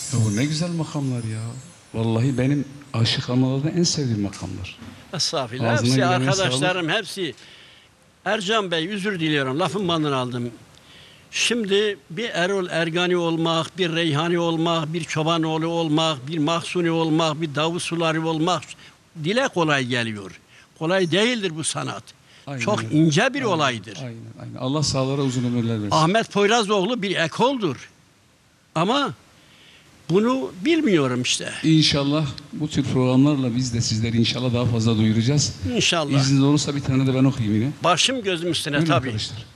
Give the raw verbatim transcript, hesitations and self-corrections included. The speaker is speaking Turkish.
Ya bu ne güzel makamlar ya. Vallahi benim Aşık Anadolu'da en sevdiğim makamlar. Estağfurullah. Ağzına Hepsi yüreğine arkadaşlarım, hepsi. Ercan Bey, özür diliyorum. Lafın bandını aldım. Şimdi bir Erol Ergani olmak, bir Reyhani olmak, bir Çobanoğlu olmak, bir Mahsuni olmak, bir Davut Sulari olmak dile kolay geliyor. Kolay değildir bu sanat. Aynen Çok öyle. ince bir Aynen, olaydır. Aynen, aynen. Allah sağlara uzun ömürler versin. Ahmet Poyrazoğlu bir ekoldur. Ama bunu bilmiyorum işte. İnşallah bu tür programlarla biz de sizleri inşallah daha fazla duyuracağız. İnşallah. İzniniz olursa bir tane de ben okuyayım yine. Başım gözüm üstüne Buyurun tabii. arkadaşlar.